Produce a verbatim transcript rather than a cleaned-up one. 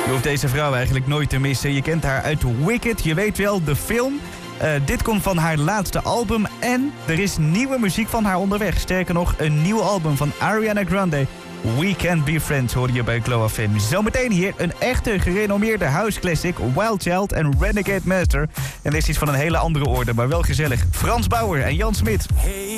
Je hoeft deze vrouw eigenlijk nooit te missen. Je kent haar uit Wicked, je weet wel, de film. Uh, dit komt van haar laatste album en er is nieuwe muziek van haar onderweg. Sterker nog, een nieuw album van Ariana Grande. We Can't Be Friends hoorde je bij Glow F M. Zometeen hier een echte gerenommeerde house classic, Wild Child en Renegade Master. En dit is iets van een hele andere orde, maar wel gezellig. Frans Bauer en Jan Smit. Hey.